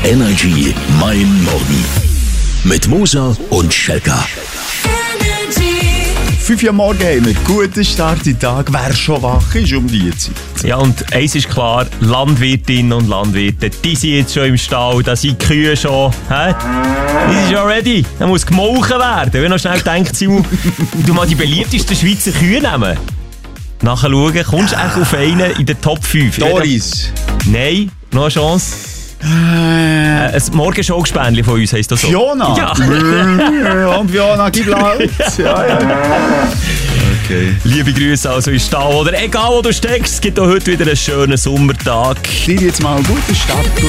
Energy Mein Morgen. Mit Musa und Schelka. 5 Uhr morgen haben wir guten Start in den Tag. Wer schon wach ist um die Zeit. Ja, und eins ist klar, Landwirtinnen und Landwirte, die sind jetzt schon im Stall, da sind die Kühe schon. Die sind schon ready. Da muss gemolken werden. Wenn du noch schnell denkst, Simon, du mal die beliebtesten Schweizer Kühe nehmen. Nachher schauen, kommst du echt auf einen in den Top 5? Doris. Nein, noch eine Chance. Ein Morgenshow-Gespänli von uns heisst das so. Fiona? Ja. Und Fiona, gib laut. Ja. Okay. Liebe Grüße also in Stall oder egal wo du steckst, es gibt auch heute wieder einen schönen Sommertag. Dir jetzt mal einen guten Start.